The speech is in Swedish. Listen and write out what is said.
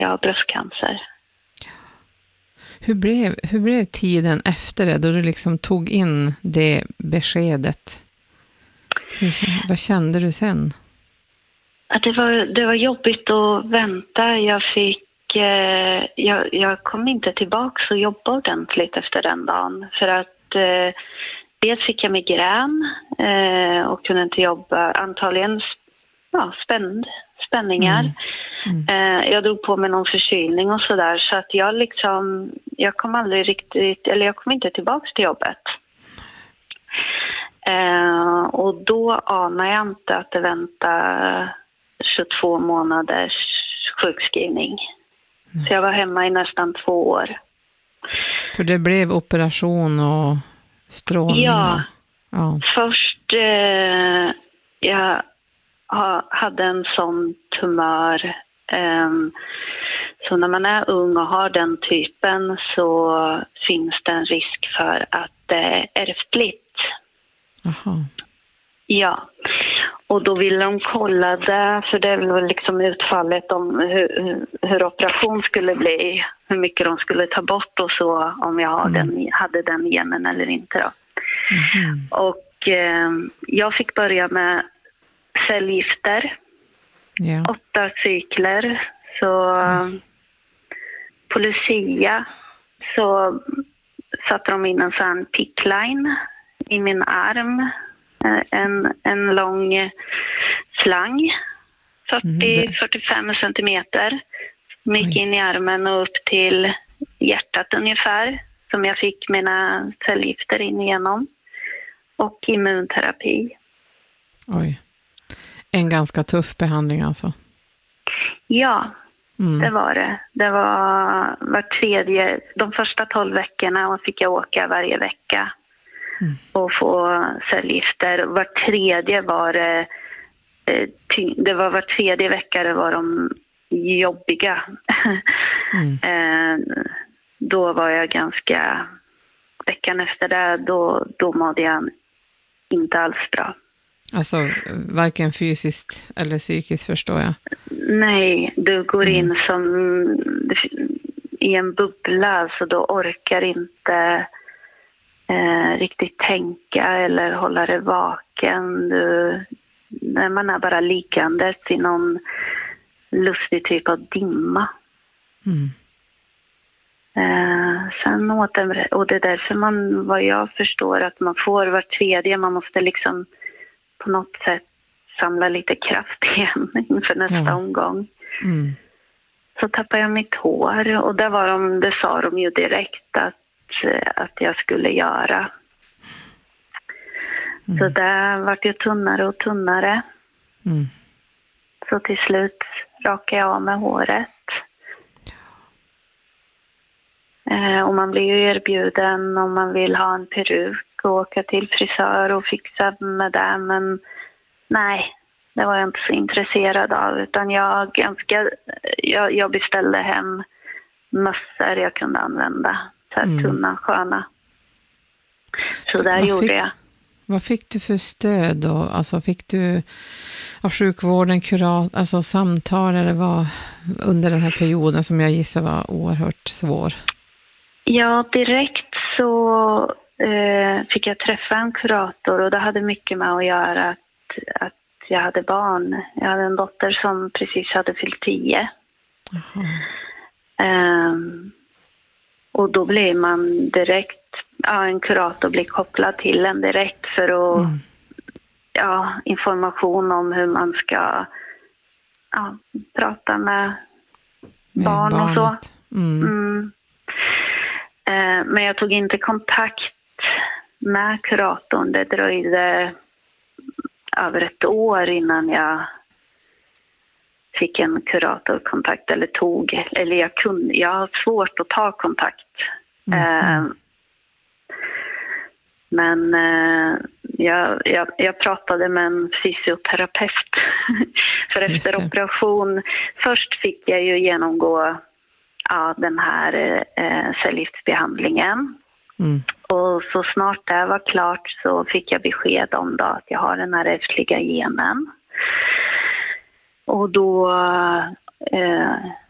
jag har bröstcancer. Hur blev tiden efter det, då du liksom tog in det beskedet? Vad kände du sen? Att det var jobbigt att vänta. Jag kom inte tillbaka och jobba ordentligt efter den dagen. För att dels fick jag migrän och kunde inte jobba. Antagligen spänningar. Jag drog på mig någon förkylning och sådär. Så att jag kom inte tillbaka till jobbet. Och då anar jag inte att det väntar 22 månaders sjukskrivning. Så jag var hemma i nästan 2 år. För det blev operation och strålning? Ja. Ja. Först jag hade en sån tumör. Så när man är ung och har den typen så finns det en risk för att det är ärftligt. Aha. Ja, och då ville de kolla det, för det var liksom utfallet om hur operation skulle bli, hur mycket de skulle ta bort och så, om jag hade den genen eller inte då. Och jag fick börja med cellgifter, 8 cykler, så på Lucia så satte de in en sån pickline i min arm, en lång slang, 40-45 centimeter, som gick in i armen och upp till hjärtat ungefär, som jag fick mina cellgifter in igenom, och immunterapi. Oj. En ganska tuff behandling alltså. Ja, det var det. Det var de första 12 veckorna fick jag åka varje vecka och få cellgifter. Var tredje vecka det var de jobbiga. Då var jag veckan efter det, då mådde jag inte alls bra. Alltså varken fysiskt eller psykiskt, förstår jag. Nej, du går in som i en bubbla, så då orkar inte riktigt tänka eller hålla dig vaken. När man är bara liggandes i någon lustig typ av dimma. Sen och det är därför vad jag förstår, att man får var tredje, man måste liksom på något sätt samla lite kraft igen inför nästa omgång. Så tappade jag mitt hår, och det sa de ju direkt att jag skulle göra. Så det vart ju tunnare och tunnare. Så till slut rakade jag av med håret. Och man blir ju erbjuden om man vill ha en peruk och åka till frisör och fixa med det, men nej, det var jag inte så intresserad av, utan jag beställde hem mössor jag kunde använda, så här tunna, sköna. Så där gjorde jag. Vad fick du för stöd då? Alltså fick du av sjukvården alltså samtal, eller vad under den här perioden som jag gissar var oerhört svår? Ja, direkt så fick jag träffa en kurator, och det hade mycket med att göra att jag hade barn. Jag hade en dotter som precis hade fyllt 10. Och då blir man direkt, en kurator blir kopplad till en direkt för att information om hur man ska prata med barn och så. Men jag tog inte kontakt med kuratorn. Det dröjde över 1 år innan jag fick en kuratorkontakt, jag har svårt att ta kontakt. Men jag pratade med en fysioterapeut för efter operation. Först fick jag ju genomgå den här cellgiftsbehandlingen. Och så snart det var klart så fick jag besked om då att jag har den här ärftliga genen. Och då